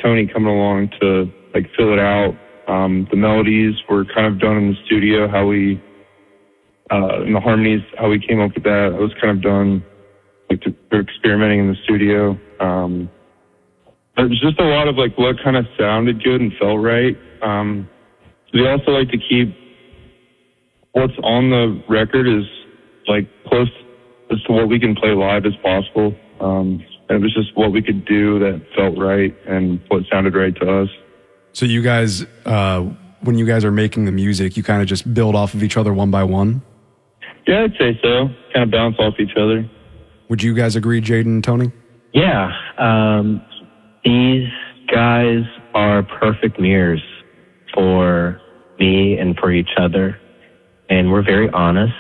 Tony coming along to like fill it out. The melodies were kind of done in the studio, how we, and the harmonies, how we came up with that. It was kind of done, like, they're experimenting in the studio. But it was just a lot of, like, what kind of sounded good and felt right. We also like to keep what's on the record is, like, close as to what we can play live as possible. And it was just what we could do that felt right and what sounded right to us. So you guys, when you guys are making the music, you kind of just build off of each other one by one? Yeah, I'd say so. Kind of bounce off each other. Would you guys agree, Jaden and Tony? Yeah. These guys are perfect mirrors for me and for each other. And we're very honest.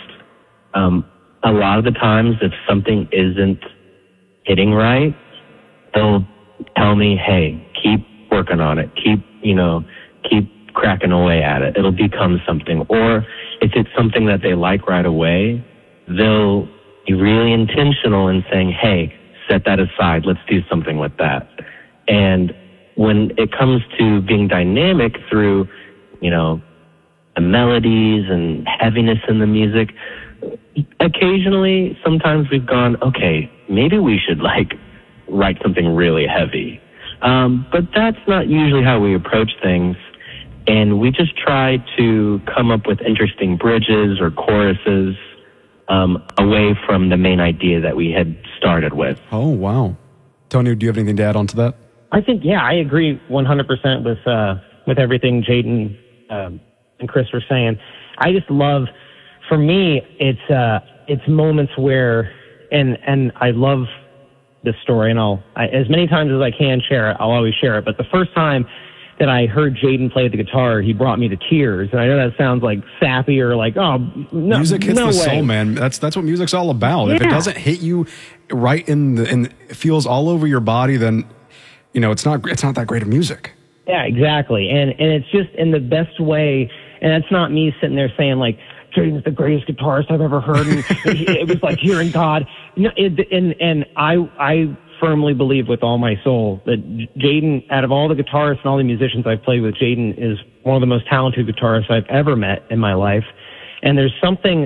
A lot of the times, if something isn't hitting right, they'll tell me, hey, keep working on it. Keep cracking away at it. It'll become something. Or if it's something that they like right away, they'll be really intentional in saying, hey, set that aside. Let's do something with that. And when it comes to being dynamic through, the melodies and heaviness in the music, occasionally, sometimes we've gone, okay, maybe we should write something really heavy. But that's not usually how we approach things. And we just try to come up with interesting bridges or choruses away from the main idea that we had started with. Oh, wow. Tony, do you have anything to add on to that? I think, I agree 100% with everything Jaden and Chris were saying. I just love, for me, it's moments where, and I love this story, and as many times as I can share it, I'll always share it. But the first time that I heard Jaden play the guitar, he brought me to tears. And I know that sounds like sappy or like, oh, no, music hits no the way. soul, man. That's what music's all about. Yeah. If it doesn't hit you right and it feels all over your body, then it's not that great of music. Yeah, exactly. And it's just in the best way. And that's not me sitting there saying like, Jaden's the greatest guitarist I've ever heard. And it was like hearing God. No, and I firmly believe with all my soul that Jaden, out of all the guitarists and all the musicians I've played with, Jaden is one of the most talented guitarists I've ever met in my life. And there's something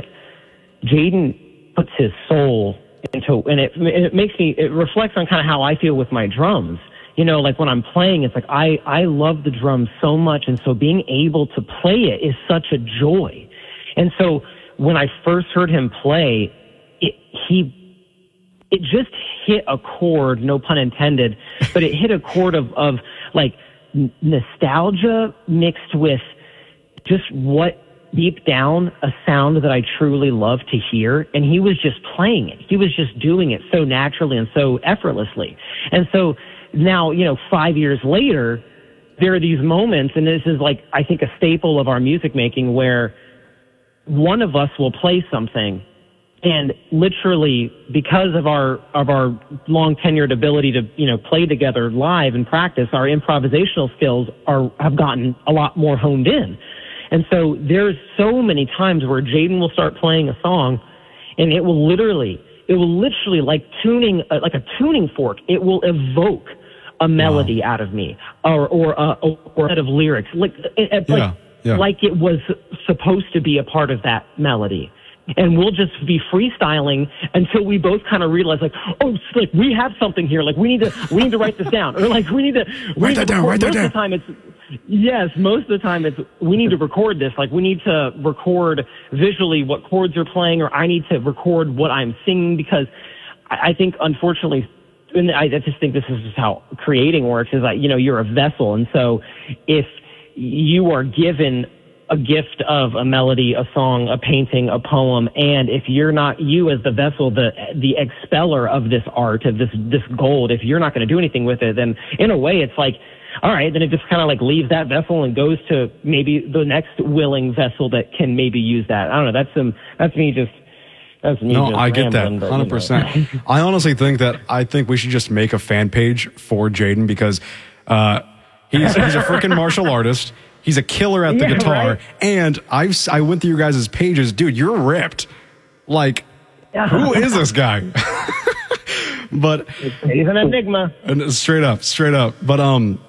Jaden puts his soul into, and it reflects on kind of how I feel with my drums. Like when I'm playing, it's like I love the drums so much, and so being able to play it is such a joy. And so when I first heard him play, it just hit a chord, no pun intended, but it hit a chord of like nostalgia mixed with just what deep down a sound that I truly love to hear. And he was just playing it. He was just doing it so naturally and so effortlessly. And so now, 5 years later, there are these moments, and this is like, I think, a staple of our music making, where one of us will play something, and literally, because of our long tenured ability to play together live and practice, our improvisational skills have gotten a lot more honed in. And so there's so many times where Jaden will start playing a song, and it will literally like tuning, like a tuning fork. It will evoke a melody out of me, or a set of lyrics, like it was supposed to be a part of that melody. And we'll just be freestyling until we both kind of realize, like, oh, Slick, we have something here. Like, we need to write this down, or like we need to write that down. Most of the time it's we need to record this. Like, we need to record visually what chords you're playing, or I need to record what I'm singing, because I think, unfortunately, and I just think this is just how creating works, is that, you're a vessel. And so if you are given a gift of a melody, a song, a painting, a poem, and if you're not, you as the vessel, the expeller of this art, of this gold, if you're not going to do anything with it, then in a way it's like, all right, then it just kind of like leaves that vessel and goes to maybe the next willing vessel that can maybe use that. I don't know. That's me just. No, I get that 100%. I honestly think we should just make a fan page for Jaden, because he's a freaking martial artist. He's a killer at the guitar, right? And I went through your guys' pages, dude. You're ripped. Like, who is this guy? But he's an enigma. Straight up. But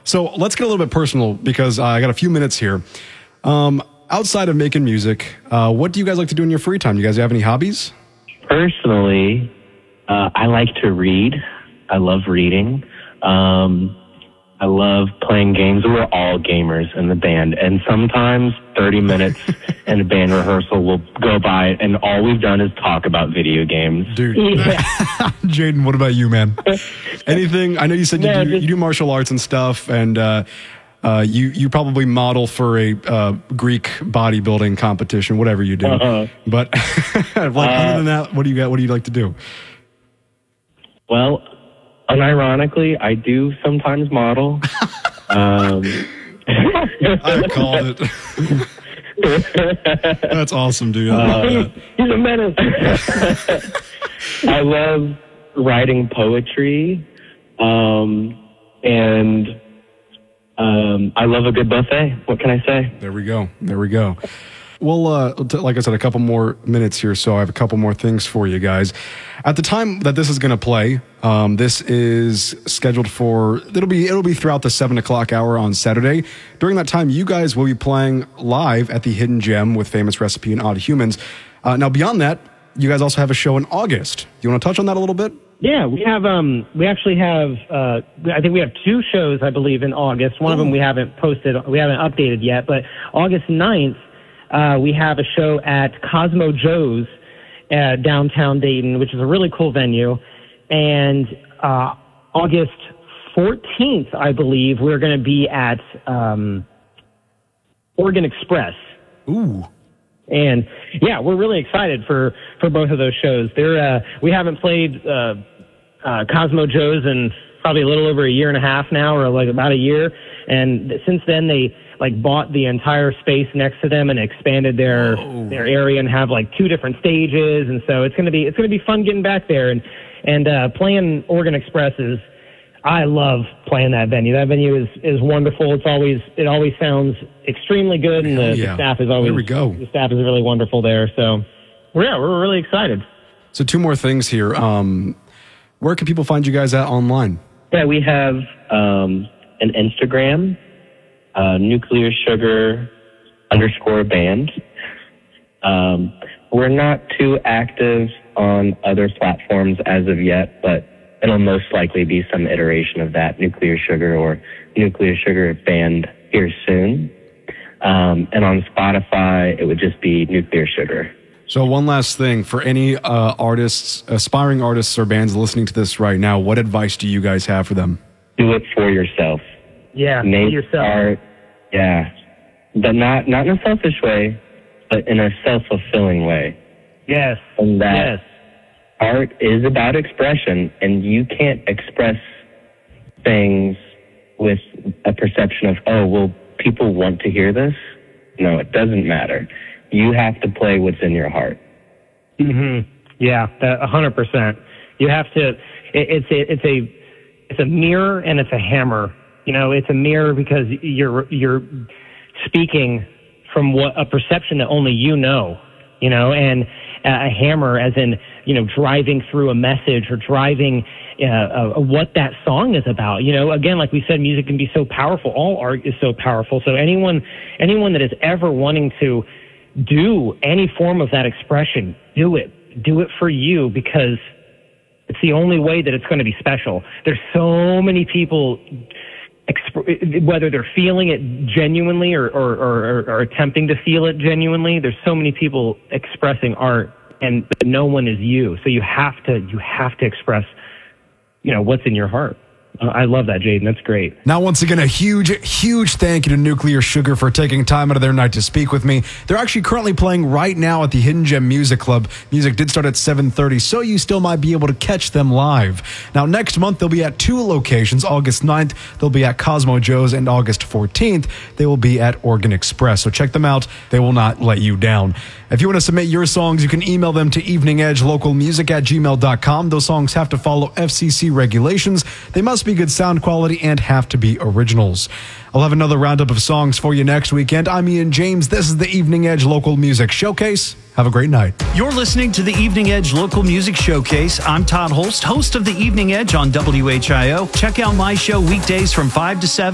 So let's get a little bit personal because I got a few minutes here. Outside of making music, what do you guys like to do in your free time? You guys have any hobbies? Personally, I like to read. I love reading. I love playing games. We're all gamers in the band, and sometimes 30 minutes in a band rehearsal will go by, and all we've done is talk about video games. Dude, Jaden, what about you, man? Anything? I know you said you do martial arts and stuff, and you probably model for a Greek bodybuilding competition, whatever you do. But other than that, what do you got? What do you like to do? Well, unironically, I do sometimes model. I called it. That's awesome, dude. He's a menace. I love writing poetry, and I love a good buffet. What can I say? There we go. Well, like I said, a couple more minutes here, so I have a couple more things for you guys. At the time that this is going to play, this is scheduled for it'll be throughout the 7:00 hour on Saturday. During that time, you guys will be playing live at the Hidden Gem with Famous Recipe and Odd Humans. Now, beyond that, you guys also have a show in August. Do you want to touch on that a little bit? Yeah, we have. We actually have. I think we have 2 shows, I believe, in August. One of them we haven't posted. We haven't updated yet, but August 9th. We have a show at Cosmo Joe's downtown Dayton, which is a really cool venue. And August 14th, I believe, we're going to be at Oregon Express. Ooh. And, yeah, we're really excited for both of those shows. We haven't played Cosmo Joe's in probably a little over a year and a half now, or like about a year. And since then, they bought the entire space next to them and expanded their area and have 2 different stages. And so it's going to be fun getting back there and playing Oregon Express I love playing that venue. That venue is wonderful. It always sounds extremely good, and the staff is always. There we go. The staff is really wonderful there. So we're really excited. So 2 more things here. Where can people find you guys at online? Yeah, we have an Instagram. Nuclear Sugar _band. We're not too active on other platforms as of yet, but it'll most likely be some iteration of that, Nuclear Sugar or Nuclear Sugar Band here soon. And on Spotify, it would just be Nuclear Sugar. So one last thing, for any aspiring artists or bands listening to this right now, what advice do you guys have for them? Do it for yourself. Yeah, make yourself. Art, but not in a selfish way, but in a self-fulfilling way. Yes. And that art is about expression, and you can't express things with a perception of, people want to hear this. No, it doesn't matter. You have to play what's in your heart. Mm-hmm. Yeah, 100%. You have to. It's a mirror and it's a hammer. It's a mirror because you're speaking from a perception that only you know, and a hammer as in, driving through a message or driving what that song is about. Again, like we said, music can be so powerful. All art is so powerful. So anyone that is ever wanting to do any form of that expression, do it for you, because it's the only way that it's going to be special. There's so many people, whether they're feeling it genuinely or attempting to feel it genuinely, there's so many people expressing art, and no one is you. So you have to express, what's in your heart. I love that, Jaden. That's great. Now, once again, a huge thank you to Nuclear Sugar for taking time out of their night to speak with me. They're actually currently playing right now at the Hidden Gem Music Club. Music did start at 7:30, so you still might be able to catch them live. Now, next month, they'll be at 2 locations. August 9th, they'll be at Cosmo Joe's, and August 14th, they will be at Oregon Express. So check them out. They will not let you down. If you want to submit your songs, you can email them to eveningedgelocalmusic@gmail.com. Those songs have to follow FCC regulations. They must be good sound quality and have to be originals. I'll have another roundup of songs for you next weekend. I'm Ian James. This is the Evening Edge Local Music Showcase. Have a great night. You're listening to the Evening Edge Local Music Showcase. I'm Todd Holst, host of the Evening Edge on WHIO. Check out my show weekdays from 5 to 7.